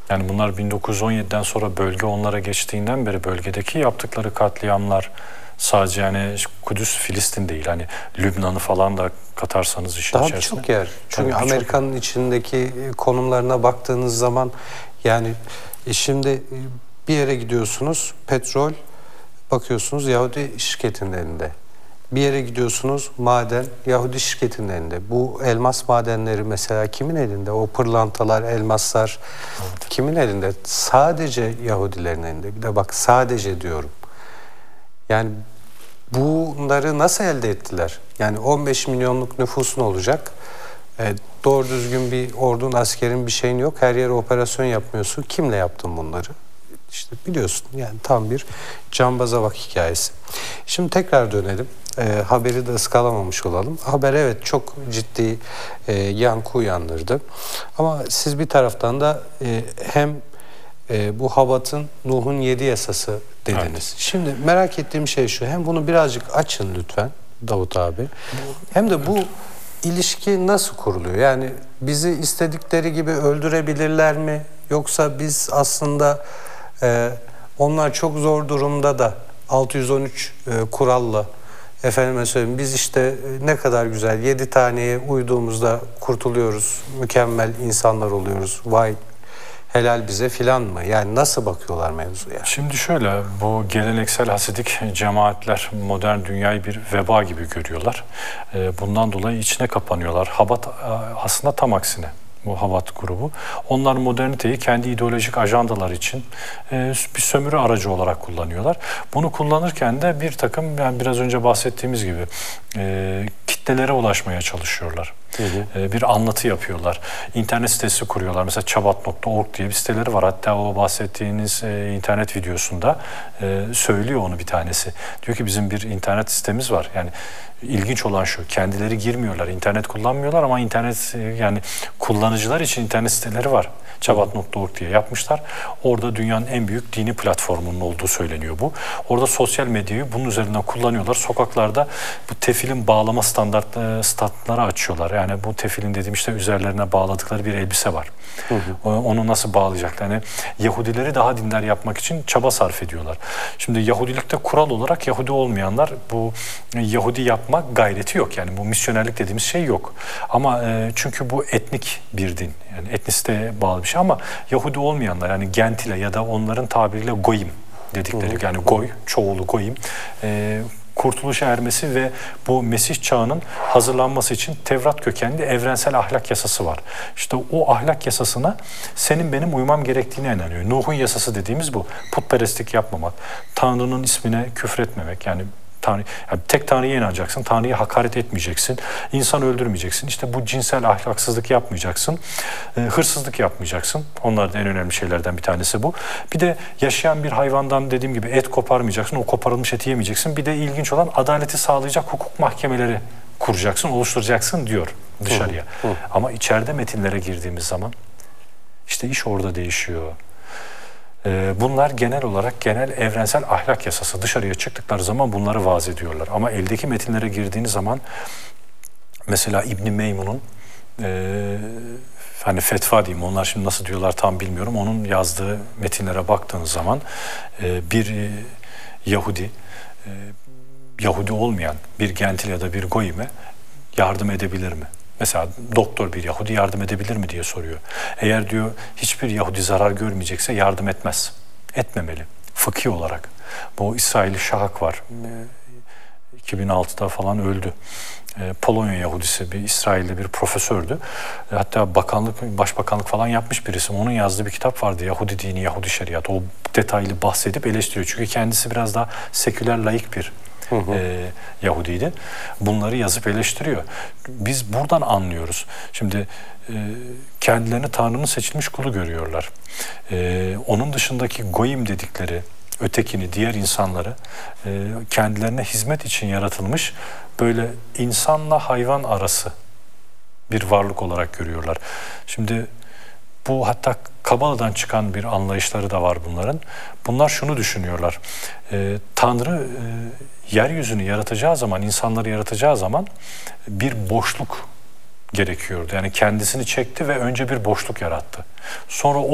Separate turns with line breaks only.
Yani bunlar 1917'den sonra bölge onlara geçtiğinden beri bölgedeki yaptıkları katliamlar sadece yani Kudüs, Filistin değil. Hani Lübnan'ı falan da katarsanız işin
Daha
içerisine.
birçok yer. Çünkü
Tabii
Amerika'nın içindeki konumlarına baktığınız zaman yani şimdi bir yere gidiyorsunuz, petrol bakıyorsunuz Yahudi şirketinin elinde. Bir yere gidiyorsunuz, maden Yahudi şirketinin elinde. Bu elmas madenleri mesela kimin elinde? O pırlantalar, elmaslar kimin elinde? Sadece Yahudilerin elinde. Bir de bak sadece diyorum. Yani bunları nasıl elde ettiler? Yani 15 milyonluk nüfusun olacak. Doğru düzgün bir ordun, askerin bir şeyin yok. Her yere operasyon yapmıyorsun. Kimle yaptın bunları? İşte biliyorsun yani tam bir cambaza bak hikayesi. Şimdi tekrar dönelim. Haberi de ıskalamamış olalım. Haber evet çok ciddi yankı uyandırdı. Ama siz bir taraftan da hem bu Habat'ın Nuh'un 7 yasası dediniz. Evet. Şimdi merak ettiğim şey şu. Hem bunu birazcık açın lütfen Davut abi. Hem de bu ilişki nasıl kuruluyor? Yani bizi istedikleri gibi öldürebilirler mi? Yoksa biz aslında onlar çok zor durumda da 613 kuralla efendime söyleyeyim biz işte ne kadar güzel 7 taneye uyduğumuzda kurtuluyoruz. Mükemmel insanlar oluyoruz. Vay helal bize filan mı? Yani nasıl bakıyorlar mevzuya?
Şimdi şöyle, bu geleneksel hasidik cemaatler modern dünyayı bir veba gibi görüyorlar. Bundan dolayı içine kapanıyorlar. Habat aslında tam aksine. Bu Habat grubu. Onlar moderniteyi kendi ideolojik ajandalar için bir sömürü aracı olarak kullanıyorlar. Bunu kullanırken de bir takım yani biraz önce bahsettiğimiz gibi kitlelere ulaşmaya çalışıyorlar. Bir anlatı yapıyorlar. İnternet sitesi kuruyorlar. Mesela çabat.org diye bir siteleri var. Hatta o bahsettiğiniz internet videosunda söylüyor onu bir tanesi. Diyor ki bizim bir internet sitemiz var. Yani ilginç olan şu, kendileri girmiyorlar, internet kullanmıyorlar ama internet yani kullanıcılar için internet siteleri var. Çabat.org diye yapmışlar. Orada dünyanın en büyük dini platformunun olduğu söyleniyor bu. Orada sosyal medyayı bunun üzerinden kullanıyorlar. Sokaklarda bu tefilin bağlama standları açıyorlar. Yani bu tefilin dediğim işte üzerlerine bağladıkları bir elbise var. Onu nasıl bağlayacaklar? Yani Yahudileri daha dindar yapmak için çaba sarf ediyorlar. Şimdi Yahudilikte kural olarak Yahudi olmayanlar bu Yahudi yapmak gayreti yok. Yani bu misyonerlik dediğimiz şey yok. Ama çünkü bu etnik bir din. Yani etnisiteye bağlı bir şey ama Yahudi olmayanlar yani Gentile ya da onların tabiriyle Goyim dedikleri yani Goy, çoğulu Goyim kurtuluşa ermesi ve bu Mesih çağının hazırlanması için Tevrat kökenli evrensel ahlak yasası var. İşte o ahlak yasasına senin benim uymam gerektiğine inanıyor. Nuh'un yasası dediğimiz bu. Putperestlik yapmamak, Tanrı'nın ismine küfretmemek yani yani tek Tanrı'ya inanacaksın, Tanrı'ya hakaret etmeyeceksin, insan öldürmeyeceksin, işte bu cinsel ahlaksızlık yapmayacaksın, hırsızlık yapmayacaksın. Onlar da en önemli şeylerden bir tanesi bu. Bir de yaşayan bir hayvandan dediğim gibi et koparmayacaksın, o koparılmış eti yemeyeceksin. Bir de ilginç olan adaleti sağlayacak hukuk mahkemeleri kuracaksın, oluşturacaksın diyor dışarıya. Ama içeride metinlere girdiğimiz zaman işte iş orada değişiyor. Bunlar genel olarak genel evrensel ahlak yasası. Dışarıya çıktıkları zaman bunları vaaz ediyorlar. Ama eldeki metinlere girdiğiniz zaman mesela İbn Meymun'un hani fetva diyeyim onlar şimdi nasıl diyorlar tam bilmiyorum. Onun yazdığı metinlere baktığınız zaman bir Yahudi Yahudi olmayan bir Gentil ya da bir Goyim'e yardım edebilir mi? Mesela doktor bir Yahudi yardım edebilir mi diye soruyor. Eğer diyor hiçbir Yahudi zarar görmeyecekse yardım etmez. Etmemeli. Fıkhi olarak. Bu İsrailli Şahak var. 2006'da falan öldü. Polonya Yahudisi bir İsrailli bir profesördü. Hatta başbakanlık falan yapmış birisi. Onun yazdığı bir kitap vardı. Yahudi dini, Yahudi şeriatı. O detaylı bahsedip eleştiriyor. Çünkü kendisi biraz daha seküler, laik bir Yahudiydi. Bunları yazıp eleştiriyor. Biz buradan anlıyoruz. Şimdi kendilerini Tanrı'nın seçilmiş kulu görüyorlar. Onun dışındaki goyim dedikleri ötekini, diğer insanları kendilerine hizmet için yaratılmış böyle insanla hayvan arası bir varlık olarak görüyorlar. Şimdi bu hatta Kabala'dan çıkan bir anlayışları da var bunların. Bunlar şunu düşünüyorlar. Tanrı yeryüzünü yaratacağı zaman, insanları yaratacağı zaman bir boşluk gerekiyordu. Yani kendisini çekti ve önce bir boşluk yarattı. Sonra o